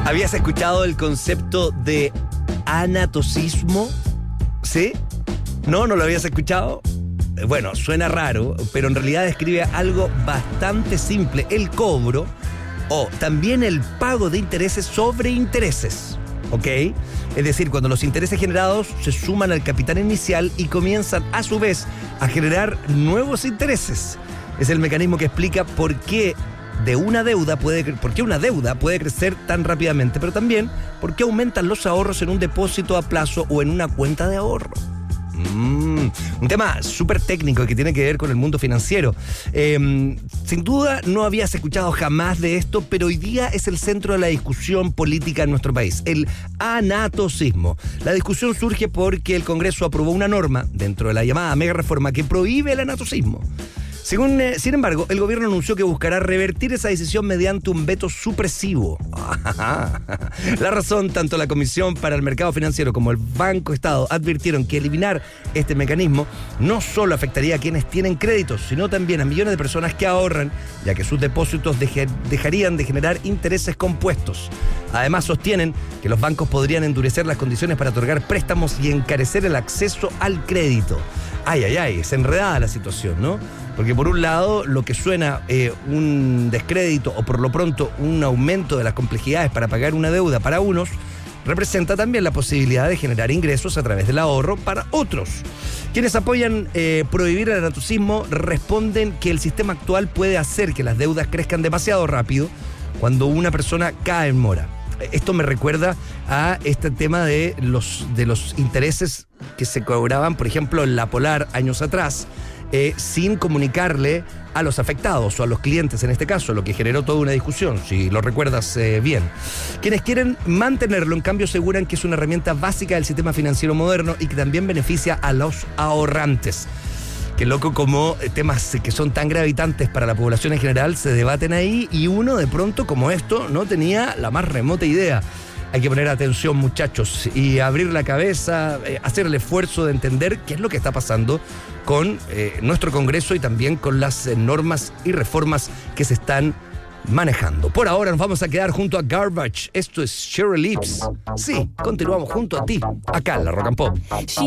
¿Habías escuchado el concepto de anatocismo? ¿Sí? ¿No lo habías escuchado? Bueno, suena raro, pero en realidad describe algo bastante simple: el cobro o también el pago de intereses sobre intereses. ¿Ok? Es decir, cuando los intereses generados se suman al capital inicial y comienzan a su vez a generar nuevos intereses. Es el mecanismo que explica por qué una deuda puede crecer tan rápidamente, pero también por qué aumentan los ahorros en un depósito a plazo o en una cuenta de ahorro. Un tema súper técnico que tiene que ver con el mundo financiero. Sin duda no habías escuchado jamás de esto, pero hoy día es el centro de la discusión política en nuestro país: el anatocismo. La discusión surge porque el Congreso aprobó una norma dentro de la llamada mega reforma que prohíbe el anatocismo. Sin embargo, el gobierno anunció que buscará revertir esa decisión mediante un veto supresivo. La razón, tanto la Comisión para el Mercado Financiero como el Banco Estado advirtieron que eliminar este mecanismo no solo afectaría a quienes tienen créditos, sino también a millones de personas que ahorran, ya que sus depósitos dejarían de generar intereses compuestos. Además, sostienen que los bancos podrían endurecer las condiciones para otorgar préstamos y encarecer el acceso al crédito. Es enredada la situación, ¿no? Porque por un lado, lo que suena un descrédito o por lo pronto un aumento de las complejidades para pagar una deuda para unos, representa también la posibilidad de generar ingresos a través del ahorro para otros. Quienes apoyan prohibir el anatocismo responden que el sistema actual puede hacer que las deudas crezcan demasiado rápido cuando una persona cae en mora. Esto me recuerda a este tema de los intereses que se cobraban, por ejemplo, en la Polar años atrás, sin comunicarle a los afectados o a los clientes en este caso, lo que generó toda una discusión, si lo recuerdas bien. Quienes quieren mantenerlo, en cambio, aseguran que es una herramienta básica del sistema financiero moderno y que también beneficia a los ahorrantes. Qué loco como temas que son tan gravitantes para la población en general se debaten ahí y uno de pronto, como esto, no tenía la más remota idea. Hay que poner atención, muchachos, y abrir la cabeza, hacer el esfuerzo de entender qué es lo que está pasando con nuestro Congreso y también con las normas y reformas que se están manejando. Por ahora nos vamos a quedar junto a Garbage. Esto es Cherry Lips. Sí, continuamos junto a ti, acá en la Rock and Pop.